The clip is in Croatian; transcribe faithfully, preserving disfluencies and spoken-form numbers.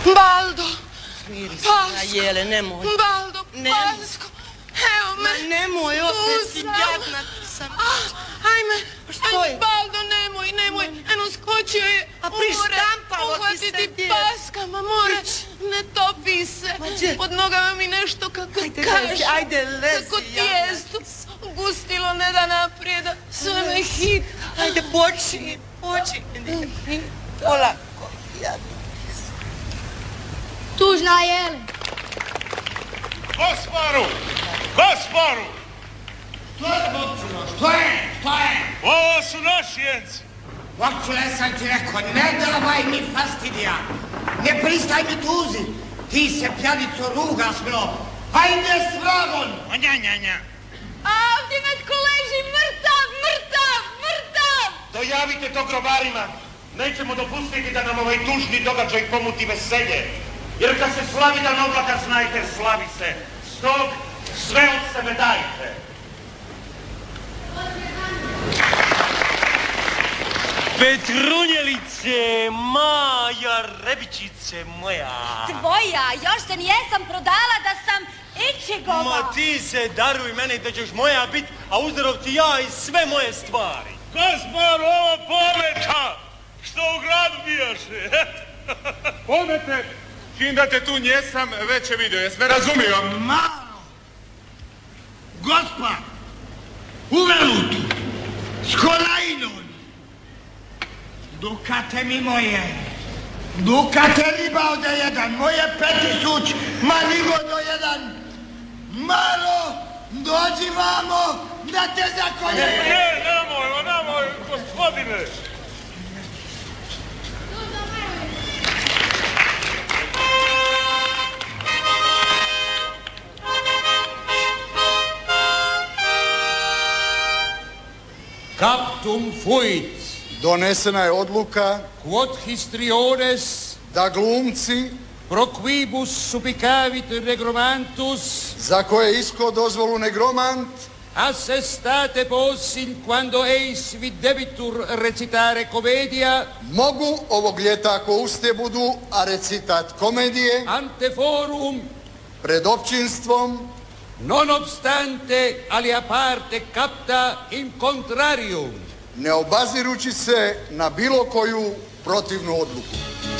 Baldo! Smiri se, Jele, nemoj. Baldo, Pasko! Evo me! Ma nemoj, opet si jadna sam. Ajme, što je? Baldo, nemoj, nemoj. Eno, skočio je A prištampalo ti se uhvatiti Paska, ma more, ne topi se. Pod nogama mi nešto kako kaže. Ajde, lezi, kako tijesto. Gustilo ne da naprijed, sve me hita. Ajde, počini, počini. Polako, jadna. Tužna Jele. Gospodu! Gospodu! Što je, Bobčino? Što je? Što je? Ovo su nošijenci. Bobčino, ja sam ti rekao, ne davaj mi fastidija. Ne pristaj mi tuzi. Ti se, pjanico, rugaš mnom. Hajde s vragom! O nja, nja, nja. A ovdje netko leži mrtav, mrtav, mrtav! Dojavite to grobarima. Nećemo dopustiti da nam ovaj tužni događaj pomuti veselje. Jer kad se slavi dan oblaka, znajte, slavi se. Stog, sve od sebe dajte. Petrunjelice, Maja, rebičice moja. Tvoja, još se nijesam prodala da sam ičigova. Ma ti se daruj meni da ćeš moja bit, a uzdarov ti ja i sve moje stvari. Gospod, ovo pometa, što u gradu bijaše. Pomete, čim da te tu njesam, već je vidio, jes me razumio? Malo! Gospa! U velutu! S kolajnom! Dukate mi moje! Dukate riba ovdje jedan! Moje peti suć! Ma nigo do jedan! Malo! Dođi vamo! Da te zakolje! Ne, nemoj, nemoj, gospodine! Captum fuit. Donesena je odluka Quod histriones da glumci pro quibus supicavit regromantus za koje isko dozvolu negromant assestate possin quando eis vid debitur recitare comedia mogu ovog ljeta ako uste budu a recitat komedije ante forum pred općinstvom non obstante alia parte capta in contrarium ne obazirući se na bilo koju protivnu odluku.